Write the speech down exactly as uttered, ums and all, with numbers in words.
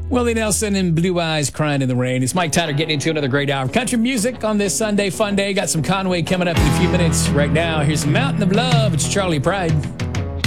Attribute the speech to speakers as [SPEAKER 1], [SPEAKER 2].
[SPEAKER 1] Willie Nelson and Blue Eyes Crying in the Rain. It's Mike Tyler getting into another great hour of country music on this Sunday fun day. Got some Conway coming up in a few minutes. Right now, here's Mountain of Love. It's Charlie Pride.